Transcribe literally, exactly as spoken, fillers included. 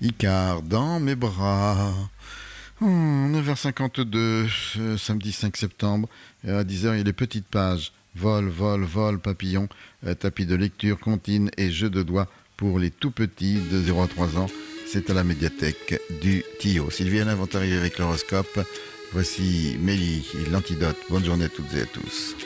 Icar dans mes bras. Oh, neuf heures cinquante-deux, euh, samedi cinq septembre, euh, à dix heures, il y a les petites pages. Vol, vol, vol, papillon, euh, tapis de lecture, comptine et jeux de doigts pour les tout petits de zéro à trois ans. C'est à la médiathèque du Tillot. Sylviane Inventarié avec l'horoscope. Voici Mélie et l'antidote. Bonne journée à toutes et à tous.